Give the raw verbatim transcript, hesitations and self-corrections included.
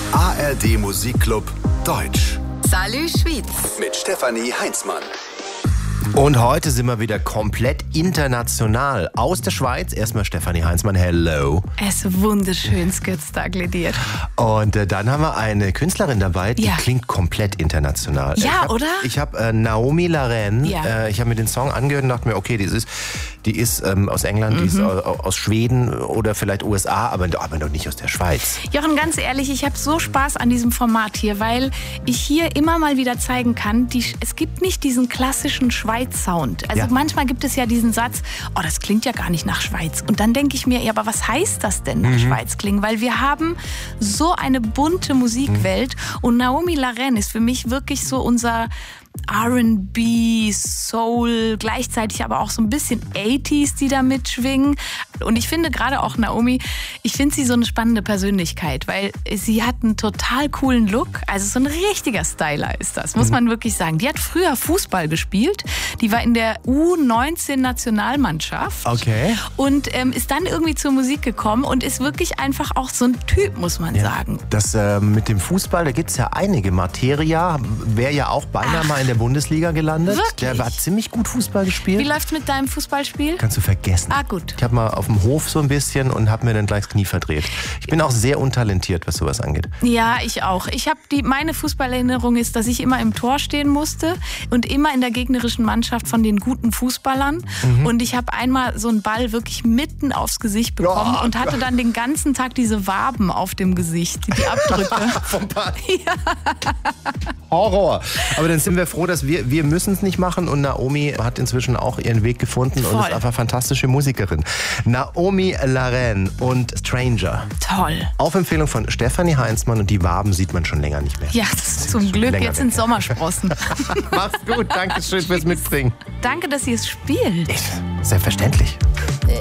A R D Musikclub Deutsch. Salü Schwyz. Mit Stefanie Heinzmann. Und heute sind wir wieder komplett international. Aus der Schweiz, erstmal Stefanie Heinzmann, hello. Es ist wunderschön, Skirtstag dir. Und äh, dann haben wir eine Künstlerin dabei, die Ja. klingt komplett international. Ja, ich hab, oder? Ich habe äh, Naomi Laren, Ja. äh, ich habe mir den Song angehört und dachte mir, okay, die ist, die ist ähm, aus England, die ist aus, aus Schweden oder vielleicht U S A, aber, aber doch nicht aus der Schweiz. Jochen, ganz ehrlich, ich habe so Spaß an diesem Format hier, weil ich hier immer mal wieder zeigen kann, die, es gibt nicht diesen klassischen Schweiz-Sound. Also Ja. manchmal gibt es ja diesen Satz, oh, das klingt ja gar nicht nach Schweiz. Und dann denke ich mir, ja, aber was heißt das denn nach Schweiz klingen? Weil wir haben so eine bunte Musikwelt und Naomi Laren ist für mich wirklich so unser R und B, Soul, gleichzeitig aber auch so ein bisschen achtziger, die da mitschwingen. Und ich finde gerade auch Naomi, ich finde sie so eine spannende Persönlichkeit, weil sie hat einen total coolen Look. Also so ein richtiger Styler ist das, muss man wirklich sagen. Die hat früher Fußball gespielt. Die war in der U neunzehn Nationalmannschaft. Okay. Und ähm, ist dann irgendwie zur Musik gekommen und ist wirklich einfach auch so ein Typ, muss man sagen. Das äh, mit dem Fußball, da gibt es ja einige. Materia wäre ja auch beinahe mal in der Bundesliga gelandet. Wirklich? Der hat ziemlich gut Fußball gespielt. Wie läuft's mit deinem Fußballspiel? Kannst du vergessen. Ah, gut. Ich habe mal auf dem Hof so ein bisschen und habe mir dann gleich das Knie verdreht. Ich bin auch sehr untalentiert, was sowas angeht. Ja, ich auch. Ich habe die meine Fußballerinnerung ist, dass ich immer im Tor stehen musste und immer in der gegnerischen Mannschaft von den guten Fußballern. Und ich habe einmal so einen Ball wirklich mitten aufs Gesicht bekommen Oh, und hatte dann den ganzen Tag diese Waben auf dem Gesicht, die Abdrücke. Vom Ball. Horror. Aber dann sind wir froh, dass wir, wir müssen es nicht machen und Naomi hat inzwischen auch ihren Weg gefunden und Voll. ist einfach fantastische Musikerin. Naomi Laren und Stranger. Toll. Auf Empfehlung von Stefanie Heinzmann und die Waben sieht man schon länger nicht mehr. Ja, das ist zum Glück. länger Jetzt weg. sind Sommersprossen. Mach's gut, danke schön fürs Mitbringen. Danke, dass ihr es spielt. Selbstverständlich.